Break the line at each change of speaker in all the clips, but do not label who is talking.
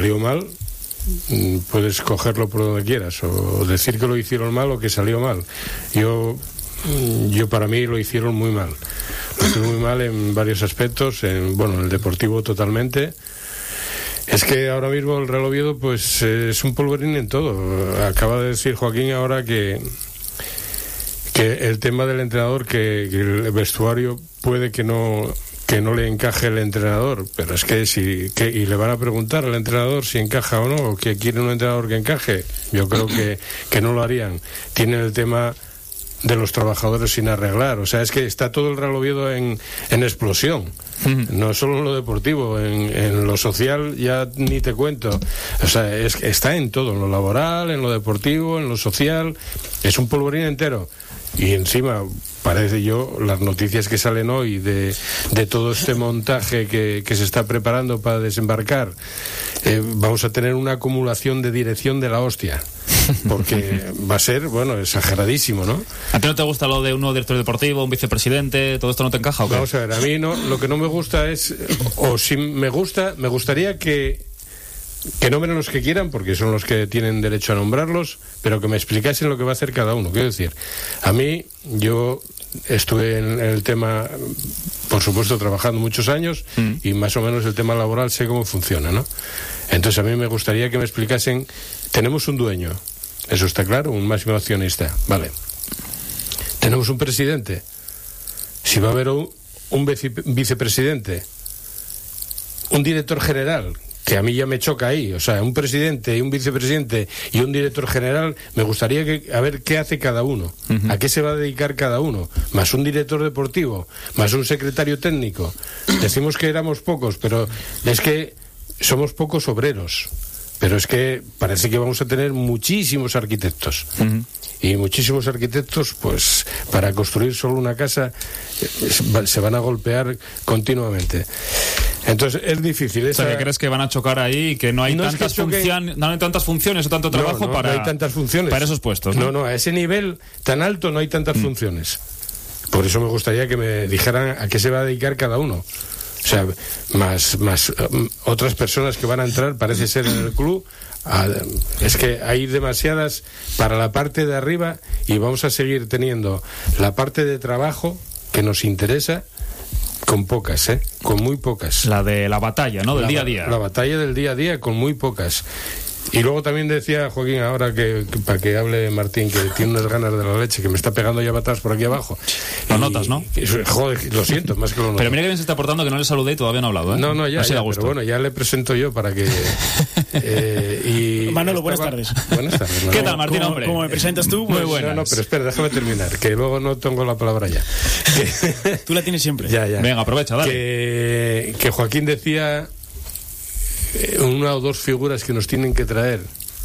salió mal, puedes cogerlo por donde quieras, o decir que lo hicieron mal o que salió mal. Yo para mí lo hicieron muy mal. Lo hicieron muy mal en varios aspectos, en el deportivo totalmente. Es que ahora mismo el Real Oviedo pues es un polvorín en todo. Acaba de decir Joaquín ahora que el tema del entrenador, que el vestuario puede que no le encaje el entrenador, pero es que y le van a preguntar al entrenador si encaja o no, o que quiere un entrenador que encaje. Yo creo que no lo harían. Tienen el tema de los trabajadores sin arreglar, o sea, es que está todo el Real Oviedo en explosión, no solo en lo deportivo, en lo social ya ni te cuento, o sea, está en todo, en lo laboral, en lo deportivo, en lo social, es un polvorín entero. Y encima, parece las noticias que salen hoy de todo este montaje que se está preparando para desembarcar, vamos a tener una acumulación de dirección de la hostia, porque va a ser, exageradísimo, ¿no?
¿A ti no te gusta lo de un nuevo director deportivo, un vicepresidente? ¿Todo esto no te encaja o qué?
Vamos a ver, a mí no, lo que no me gusta es, o si me gustaría que nombren los que quieran, porque son los que tienen derecho a nombrarlos, pero que me explicasen lo que va a hacer cada uno. Quiero decir, a mí, yo estuve en el tema, por supuesto, trabajando muchos años, y más o menos el tema laboral sé cómo funciona, ¿no? Entonces a mí me gustaría que me explicasen, tenemos un dueño, eso está claro, un máximo accionista, vale. Tenemos un presidente, si va a haber un vicepresidente, un director general, que a mí ya me choca ahí, o sea, un presidente y un vicepresidente y un director general, me gustaría a ver qué hace cada uno, a qué se va a dedicar cada uno, más un director deportivo, más un secretario técnico. Decimos que éramos pocos, pero es que somos pocos obreros, pero es que parece que vamos a tener muchísimos arquitectos. Y muchísimos arquitectos, pues para construir solo una casa se van a golpear continuamente. Entonces es difícil.
O sea, ¿que crees que van a chocar ahí y que no hay tantas funciones o tanto trabajo para...
No hay tantas funciones
para esos puestos, ¿no?
No, a ese nivel tan alto no hay tantas funciones. Por eso me gustaría que me dijeran a qué se va a dedicar cada uno. O sea, más otras personas que van a entrar, parece ser, en el club. Es que hay demasiadas para la parte de arriba, y vamos a seguir teniendo la parte de trabajo que nos interesa con pocas, con muy pocas.
La de la batalla, ¿no? Del día a día.
La batalla del día a día con muy pocas. Y luego también decía Joaquín ahora que para que hable Martín, que tiene unas ganas de la leche, que me está pegando ya patadas por aquí abajo.
Lo notas, ¿no?
Joder, lo siento, más que lo noto.
Pero mira que bien se está portando, que no le saludé y todavía no ha hablado, ¿eh?
No, ya, pero bueno, ya le presento yo para que...
Manolo, buenas tardes.
Buenas tardes, Manolo.
¿Qué tal, Martín, hombre?
¿Cómo me presentas tú?
Muy buenas.
No, pero espera, déjame terminar, que luego no tengo la palabra ya.
Tú la tienes siempre.
Ya.
Venga, aprovecha, dale.
Que Joaquín decía una o dos figuras que nos tienen que traer.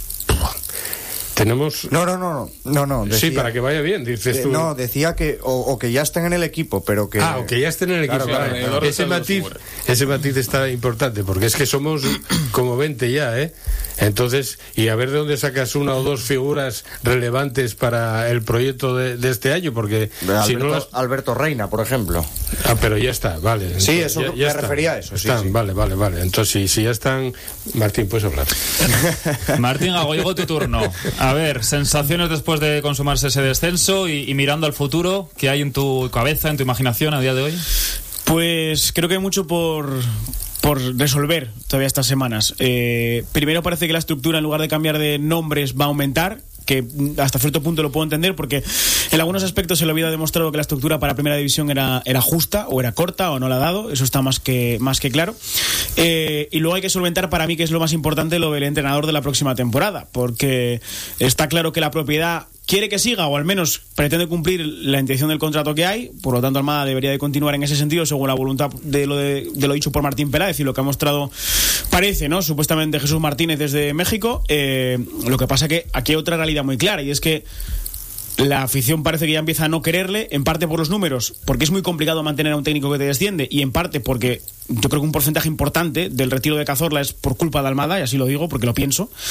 Tenemos...
No. Decía,
sí, para que vaya bien, dices tú.
No, decía que o que ya estén en el equipo, pero que...
o que ya estén en el equipo.
Claro.
Ese matiz está importante, porque es que somos como 20 ya, Entonces, y a ver de dónde sacas una o dos figuras relevantes para el proyecto de este año, porque si no
Alberto Reina, por ejemplo.
pero ya está, vale. Entonces,
sí, eso
ya
me refería a eso.
Están, sí. Vale. Entonces, si ya están... Martín, puedes hablar.
Martín Gago, llegó tu turno. A ver, sensaciones después de consumarse ese descenso y mirando al futuro, ¿qué hay en tu cabeza, en tu imaginación a día de hoy?
Pues creo que hay mucho por resolver todavía estas semanas. Primero, parece que la estructura, en lugar de cambiar de nombres, va a aumentar, que hasta cierto punto lo puedo entender, porque en algunos aspectos se le había demostrado que la estructura para Primera División era justa, o era corta, o no la ha dado. Eso está más que claro. Y luego hay que solventar, para mí, que es lo más importante, lo del entrenador de la próxima temporada, porque está claro que la propiedad quiere que siga, o al menos pretende cumplir la intención del contrato que hay. Por lo tanto, Almada debería de continuar en ese sentido, según la voluntad de lo dicho por Martín Peláez y lo que ha mostrado, parece, ¿no?, supuestamente, Jesús Martínez desde México. Lo que pasa que aquí hay otra realidad muy clara, y es que la afición parece que ya empieza a no quererle, en parte por los números, porque es muy complicado mantener a un técnico que te desciende, y en parte porque yo creo que un porcentaje importante del retiro de Cazorla es por culpa de Almada, y así lo digo porque lo pienso.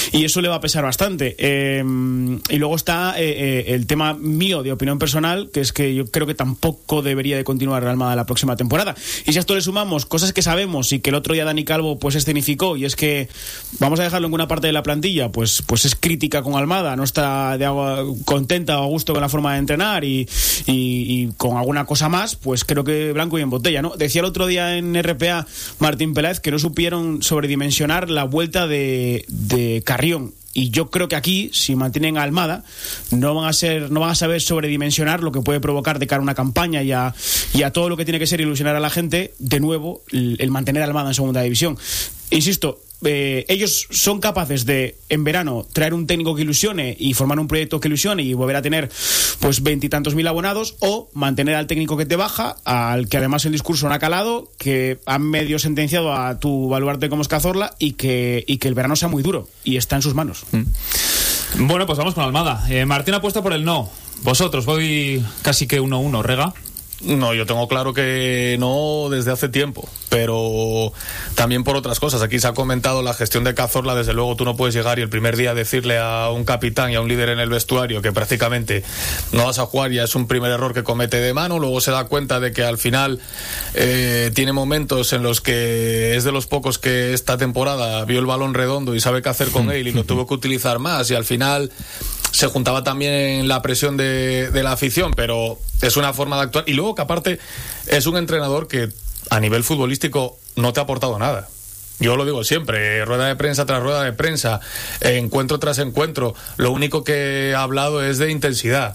y eso le va a pesar bastante. Y luego está el tema mío de opinión personal, que es que yo creo que tampoco debería de continuar Real Almada la próxima temporada. Y si a esto le sumamos cosas que sabemos y que el otro día Dani Calvo pues escenificó, y es que vamos a dejarlo en una parte de la plantilla, pues es crítica con Almada, no está contenta o a gusto con la forma de entrenar y con alguna cosa más, pues creo que blanco y en botella, ¿no? Decía el otro día en RPA Martín Peláez que no supieron sobredimensionar la vuelta de Carrión. Y yo creo que aquí, si mantienen a Almada, no van a saber sobredimensionar lo que puede provocar de cara a una campaña y a todo lo que tiene que ser ilusionar a la gente, de nuevo, el mantener a Almada en segunda división. Insisto, ellos son capaces de, en verano, traer un técnico que ilusione y formar un proyecto que ilusione y volver a tener pues 20 y tantos mil abonados, o mantener al técnico que te baja, al que además el discurso no ha calado, que han medio sentenciado a tu baluarte como es Cazorla, y que el verano sea muy duro, y está en sus manos.
Bueno, pues vamos con Almada. Martín apuesta por el no. Vosotros, voy casi que 1-1, Rega.
No, yo tengo claro que no desde hace tiempo, pero también por otras cosas. Aquí se ha comentado la gestión de Cazorla. Desde luego tú no puedes llegar y el primer día decirle a un capitán y a un líder en el vestuario que prácticamente no vas a jugar, ya es un primer error que comete de mano. Luego se da cuenta de que al final tiene momentos en los que es de los pocos que esta temporada vio el balón redondo y sabe qué hacer con él y lo tuvo que utilizar más, y al final se juntaba también la presión de la afición, pero es una forma de actuar. Y luego que aparte es un entrenador que a nivel futbolístico no te ha aportado nada. Yo lo digo siempre, rueda de prensa tras rueda de prensa, encuentro tras encuentro, lo único que ha hablado es de intensidad,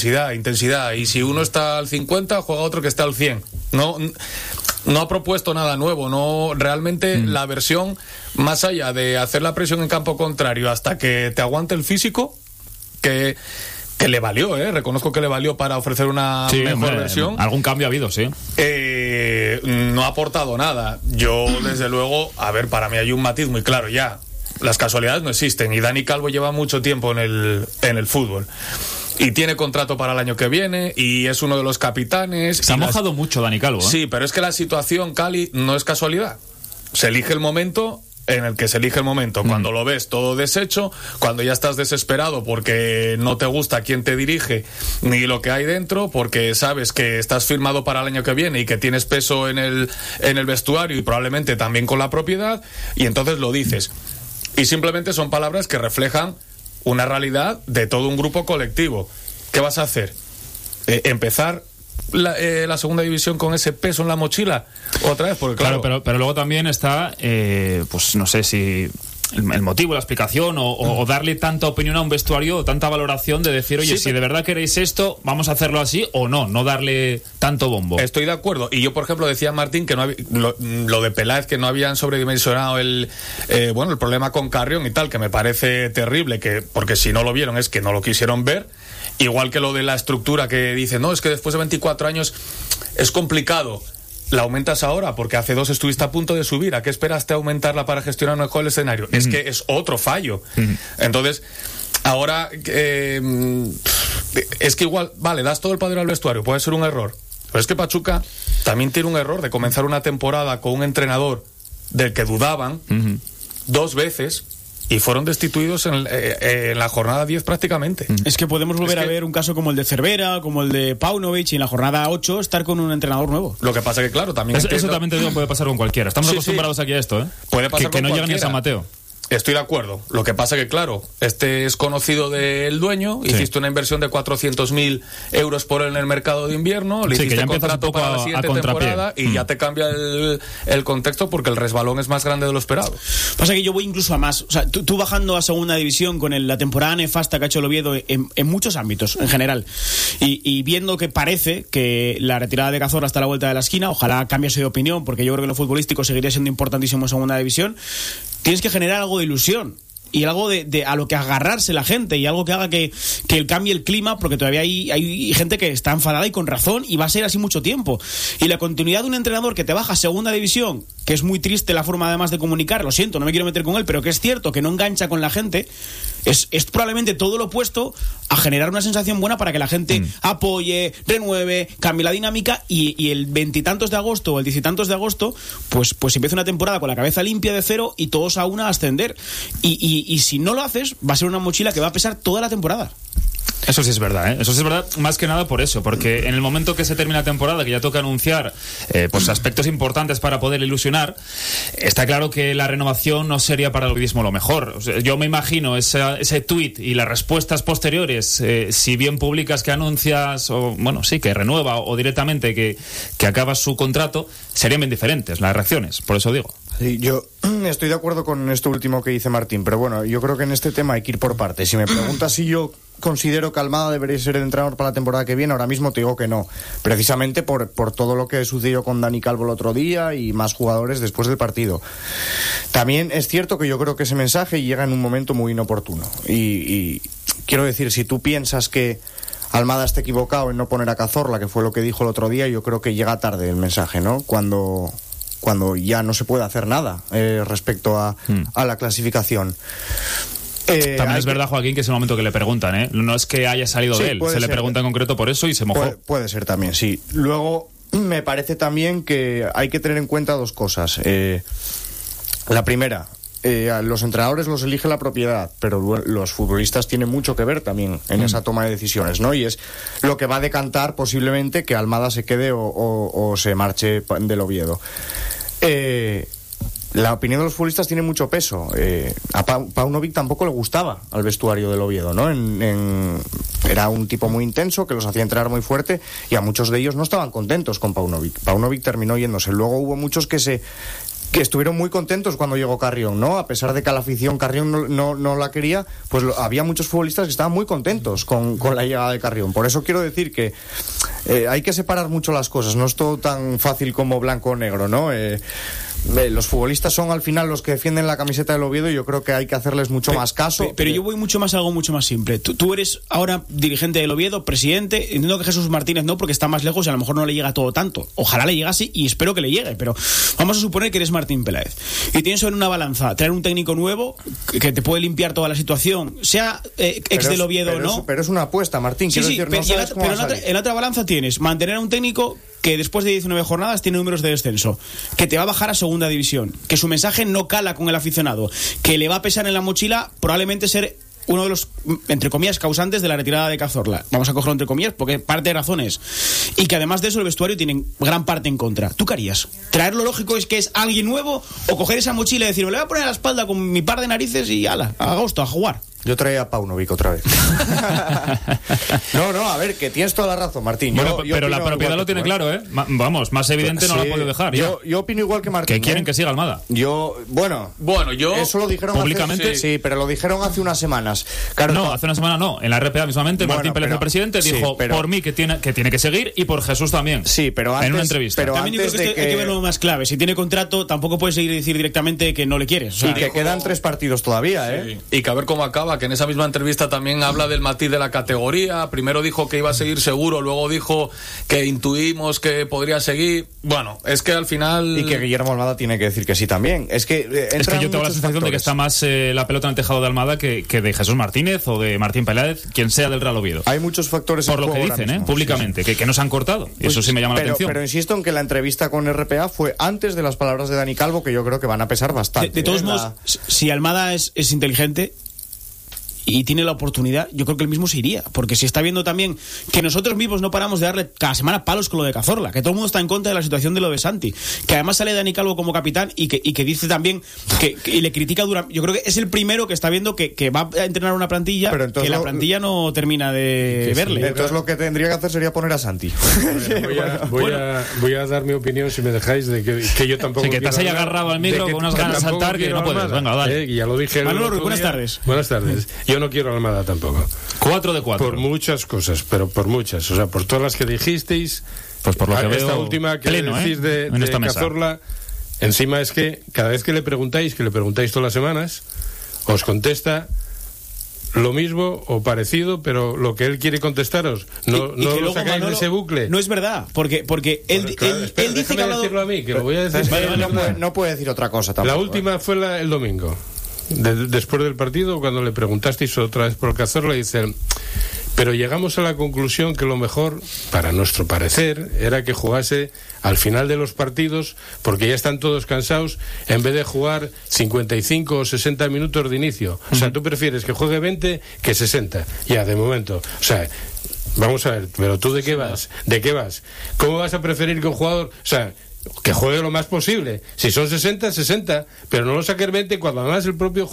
y si uno está al 50, juega otro que está al 100. No ha propuesto nada nuevo, no realmente la versión, más allá de hacer la presión en campo contrario hasta que te aguante el físico, que le valió, reconozco que le valió para ofrecer una mejor versión.
Algún cambio ha habido, sí.
No ha aportado nada. Yo, desde luego, para mí hay un matiz muy claro ya. Las casualidades no existen, y Dani Calvo lleva mucho tiempo en el fútbol. Y tiene contrato para el año que viene, y es uno de los capitanes.
Se ha mojado mucho Dani Calvo.
Sí, pero es que la situación, Cali, no es casualidad. Se elige el momento en el que se elige el momento, cuando lo ves todo deshecho, cuando ya estás desesperado porque no te gusta quién te dirige ni lo que hay dentro, porque sabes que estás firmado para el año que viene y que tienes peso en el vestuario y probablemente también con la propiedad, y entonces lo dices. Y simplemente son palabras que reflejan una realidad de todo un grupo colectivo. ¿Qué vas a hacer? ¿Empezar la segunda división con ese peso en la mochila otra vez? Porque claro,
pero luego también está pues no sé si el motivo, la explicación o darle tanta opinión a un vestuario o tanta valoración de decir, oye, si de verdad queréis esto, vamos a hacerlo así, o no darle tanto bombo.
Estoy de acuerdo, y yo por ejemplo decía Martín que no había, lo de Peláez, que no habían sobredimensionado el problema con Carrión y tal, que me parece terrible, porque si no lo vieron es que no lo quisieron ver. Igual que lo de la estructura, que dicen, no, es que después de 24 años es complicado. La aumentas ahora porque hace 2 estuviste a punto de subir. ¿A qué esperaste aumentarla para gestionar mejor el escenario? Es que es otro fallo. Entonces, ahora es que igual, vale, das todo el poder al vestuario, puede ser un error. Pero es que Pachuca también tiene un error de comenzar una temporada con un entrenador del que dudaban 2 veces. Y fueron destituidos en la jornada 10 prácticamente.
Es que podemos volver a ver un caso como el de Cervera, como el de Paunovic, y en la jornada 8 estar con un entrenador nuevo.
Lo que pasa que, claro, también
eso también te digo, puede pasar con cualquiera. Estamos acostumbrados aquí a esto,
Puede pasar
que
con
no llegan ni a
cualquiera.
San Mateo.
Estoy de acuerdo. Lo que pasa que, claro, este es conocido del dueño, hiciste una inversión de 400.000 euros por él en el mercado de invierno, le hiciste contrato para la siguiente temporada y ya te cambia el contexto, porque el resbalón es más grande de lo esperado.
Pasa que yo voy incluso a más. O sea, tú bajando a segunda división con la temporada nefasta que ha hecho el Oviedo en muchos ámbitos, en general, y viendo que parece que la retirada de Cazorla está a la vuelta de la esquina, ojalá cambiase de opinión, porque yo creo que lo futbolístico seguiría siendo importantísimo en segunda división. Tienes que generar algo de ilusión y algo de a lo que agarrarse la gente, y algo que haga que cambie el clima, porque todavía hay gente que está enfadada, y con razón, y va a ser así mucho tiempo. Y la continuidad de un entrenador que te baja a segunda división, que es muy triste la forma además de comunicar, lo siento, no me quiero meter con él, pero que es cierto que no engancha con la gente, Es probablemente todo lo opuesto a generar una sensación buena para que la gente apoye, renueve, cambie la dinámica y el 20 y tantos de agosto o el 10 y tantos de agosto pues empieza una temporada con la cabeza limpia de cero y todos a una a ascender. Y si no lo haces, va a ser una mochila que va a pesar toda la temporada.
Eso sí es verdad, ¿eh? Eso sí es verdad, más que nada por eso, porque en el momento que se termina la temporada, que ya toca anunciar pues aspectos importantes para poder ilusionar, está claro que la renovación no sería para el ovidismo lo mejor. O sea, yo me imagino ese tuit y las respuestas posteriores, si bien públicas que anuncias, o bueno, sí, que renueva o directamente que acaba su contrato, serían bien diferentes las reacciones, por eso digo.
Sí, yo estoy de acuerdo con esto último que dice Martín, pero bueno, yo creo que en este tema hay que ir por partes. Si me preguntas si yo considero que Almada debería ser el entrenador para la temporada que viene, ahora mismo te digo que no, precisamente por todo lo que sucedió con Dani Calvo el otro día y más jugadores después del partido. También es cierto que yo creo que ese mensaje llega en un momento muy inoportuno y quiero decir, si tú piensas que Almada está equivocado en no poner a Cazorla, que fue lo que dijo el otro día, yo creo que llega tarde el mensaje, ¿no? Cuando ya no se puede hacer nada respecto a la clasificación.
También es verdad, Joaquín, que es el momento que le preguntan, ¿eh? No es que haya salido de él, se le pregunta en concreto por eso y se mojó.
Puede ser también, sí. Luego, me parece también que hay que tener en cuenta dos cosas. La primera, los entrenadores los elige la propiedad, pero los futbolistas tienen mucho que ver también en esa toma de decisiones, ¿no? Y es lo que va a decantar posiblemente que Almada se quede o se marche del Oviedo. La opinión de los futbolistas tiene mucho peso. A Paunovic tampoco le gustaba al vestuario del Oviedo, ¿no? Era un tipo muy intenso que los hacía entrenar muy fuerte y a muchos de ellos no estaban contentos con Paunovic. Paunovic terminó yéndose. Luego hubo muchos que estuvieron muy contentos cuando llegó Carrión, ¿no? A pesar de que a la afición Carrión no la quería, pues había muchos futbolistas que estaban muy contentos con la llegada de Carrión. Por eso quiero decir que hay que separar mucho las cosas, no es todo tan fácil como blanco o negro, ¿no? Los futbolistas son al final los que defienden la camiseta del Oviedo y yo creo que hay que hacerles mucho más caso.
Pero yo voy mucho más a algo mucho más simple. Tú eres ahora dirigente del Oviedo, presidente. Entiendo que Jesús Martínez no, porque está más lejos y a lo mejor no le llega todo tanto. Ojalá le llegase y espero que le llegue, pero vamos a suponer que eres Martín Peláez y tienes sobre una balanza traer un técnico nuevo que te puede limpiar toda la situación, sea del Oviedo o no.
Pero es una apuesta, Martín.
Sí, pero en la otra balanza tienes mantener a un técnico que después de 19 jornadas tiene números de descenso, que te va a bajar a segunda división, que su mensaje no cala con el aficionado, que le va a pesar en la mochila probablemente ser uno de los, entre comillas, causantes de la retirada de Cazorla. Vamos a cogerlo entre comillas porque parte de razones. Y que además de eso el vestuario tiene gran parte en contra. ¿Tú qué harías? ¿Traer lo lógico es que es alguien nuevo o coger esa mochila y decir, me le voy a poner a la espalda con mi par de narices y ala, a agosto, a jugar?
Yo traía a Paunovic otra vez. No, a ver, que tienes toda la razón, Martín.
Bueno, pero la propiedad lo tiene claro, ¿eh? Vamos, más evidente no lo ha podido dejar.
Yo opino igual que Martín.
Que quieren que siga Almada.
Bueno, yo... Eso lo dijeron
públicamente.
Sí, pero lo dijeron hace unas semanas. Claro,
no, hace una semana no. En la RPA mismamente, Martín Pérez, el presidente, dijo por mí que tiene que seguir y por Jesús también.
Sí, pero antes...
En una entrevista.
Pero también antes hay que verlo más clave. Si tiene contrato, tampoco puedes seguir decir directamente que no le quieres. O sea,
y que quedan 3 partidos todavía, ¿eh?
Sí. Y que a ver cómo acaba, que en esa misma entrevista también habla del matiz de la categoría. Primero dijo que iba a seguir seguro, luego dijo que intuimos que podría seguir. Bueno, es que al final...
Y que Guillermo Almada tiene que decir que sí también. Es que
yo tengo la sensación de que está más la pelota en el tejado de Almada que de Jesús Martínez o de Martín Peláez, quien sea del Real Oviedo.
Hay muchos factores
por lo que dicen, públicamente, sí. Que nos han cortado. Y eso sí me llama la atención.
Pero insisto en que la entrevista con RPA fue antes de las palabras de Dani Calvo, que yo creo que van a pesar bastante.
De todos modos, si Almada es inteligente y tiene la oportunidad, yo creo que él mismo se iría, porque si está viendo también que nosotros mismos no paramos de darle cada semana palos con lo de Cazorla, que todo el mundo está en contra de la situación de lo de Santi, que además sale Dani Calvo como capitán y que dice también y le critica duramente. Yo creo que es el primero que está viendo que va a entrenar una plantilla, que la plantilla no termina de verle.
Entonces lo que tendría que hacer sería poner a Santi.
Voy a dar mi opinión, si me dejáis, de que yo tampoco...
Sí, que te has ahí agarrado al micro con unas ganas de saltar que no puedes. Venga, dale.
Ya lo dije.
Manolo, buenas tardes.
Buenas tardes. Yo no quiero Almada tampoco.
4 de 4.
Por muchas cosas, pero por muchas. O sea, por todas las que dijisteis.
Pues por lo que
esta
veo
última que
pleno,
decís de Cazorla. Encima es que cada vez que le preguntáis todas las semanas, os contesta lo mismo o parecido, pero lo que él quiere contestaros no lo sacáis de ese bucle.
No es verdad, porque él dice que
decirlo a mí, que lo voy a decir.
No puede decir otra cosa tampoco.
La última fue el domingo. después del partido, cuando le preguntasteis otra vez por Cazorla, dicen: pero llegamos a la conclusión que lo mejor, para nuestro parecer, era que jugase al final de los partidos, porque ya están todos cansados, en vez de jugar 55 o 60 minutos de inicio. O sea, tú prefieres que juegue 20 que 60, ya, de momento. O sea, vamos a ver, pero tú ¿de qué vas? ¿De qué vas? ¿Cómo vas a preferir que un jugador, o sea, que juegue lo más posible? Si son 60, 60, pero no lo saques 20 cuando además el propio